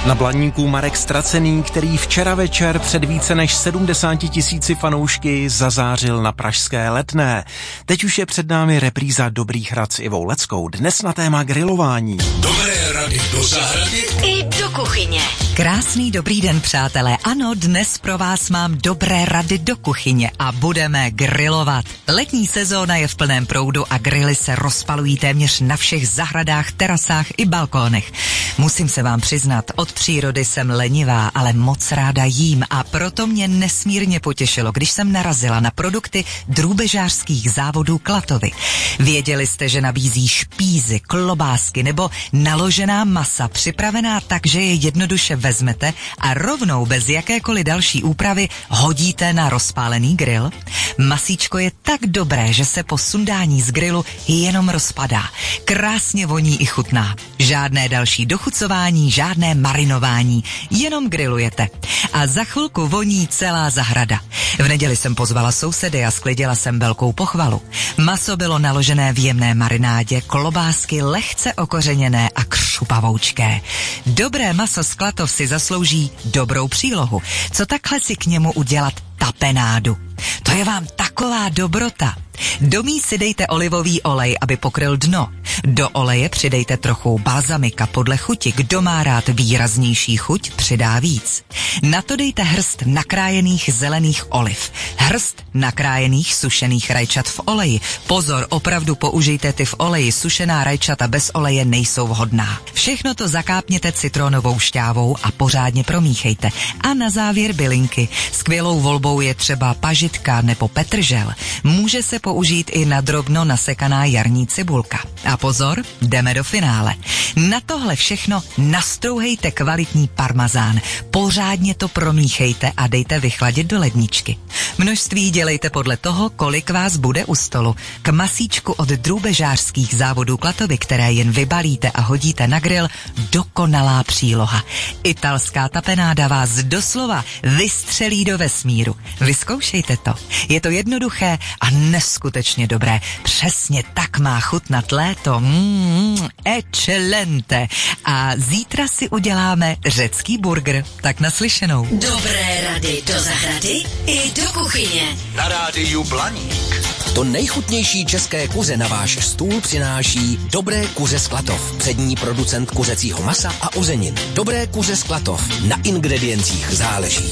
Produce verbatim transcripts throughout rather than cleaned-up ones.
Na Blaníku Marek Stracený, který včera večer před více než sedmdesáti tisíci fanoušky zazářil na pražské Letné. Teď už je před námi repríza Dobrých rad s Ivou Leckou. Dnes na téma grilování. Dobré rady do zahrady i do kuchyně. Krásný dobrý den, přátelé. Ano, dnes pro vás mám dobré rady do kuchyně a budeme grilovat. Letní sezóna je v plném proudu a grily se rozpalují téměř na všech zahradách, terasách i balkónech. Musím se vám přiznat, od přírody jsem lenivá, ale moc ráda jím a proto mě nesmírně potěšilo, když jsem narazila na produkty drůbežářských závodů Klatovy. Věděli jste, že nabízí špízy, klobásky nebo naložená masa připravená tak, že je jednoduše vezmete a rovnou bez jakékoliv další úpravy hodíte na rozpálený grill? Masíčko je tak dobré, že se po sundání z grilu jenom rozpadá. Krásně voní i chutná. Žádné další dochucování, žádné marinování, jenom grillujete. A za chvilku voní celá zahrada. V neděli jsem pozvala sousedy a sklidila jsem velkou pochvalu. Maso bylo naložené v jemné marinádě, klobásky lehce okořeněné a křupavoučké. Dobré maso z Klatov si zaslouží dobrou přílohu. Co takhle si k němu udělat tapenádu? To je vám taková dobrota. Do mísy dejte olivový olej, aby pokryl dno. Do oleje přidejte trochu balzamika podle chuti. Kdo má rád výraznější chuť, přidá víc. Na to dejte hrst nakrájených zelených oliv. Hrst nakrájených sušených rajčat v oleji. Pozor, opravdu použijte ty v oleji. Sušená rajčata bez oleje nejsou vhodná. Všechno to zakápněte citronovou šťávou a pořádně promíchejte. A na závěr bylinky. Skvělou volbou je třeba pažitka nebo petržel. Může se použít i na drobno nasekaná jarní cibulka. A pozor, jdeme do finále. Na tohle všechno nastrouhejte kvalitní parmazán. Pořádně to promíchejte a dejte vychladit do ledničky. Množství dělejte podle toho, kolik vás bude u stolu. K masíčku od drůbežářských závodů Klatovy, které jen vybalíte a hodíte na grill, dokonalá příloha. Italská tapenáda vás doslova vystřelí do vesmíru. Vyzkoušejte to. Je to jednoduché a neskutečně dobré. Přesně tak má chutnat léto. Mmm, excelente. A zítra si uděláme řecký burger. Tak naslyšenou. Dobré rady do zahrady i do kuchyně. na rádiu Blaník. To nejchutnější české kuře na váš stůl přináší Dobré kuře z Klatov, přední producent kuřecího masa a uzenin. Dobré kuře z Klatov, na ingrediencích záleží.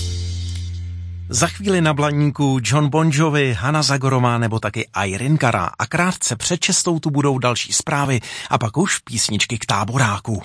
Za chvíli na Blaníku John Bon Jovi, Hana Zagorová nebo taky Irene Cara a krátce před šestou tu budou další zprávy a pak už písničky k táboráku.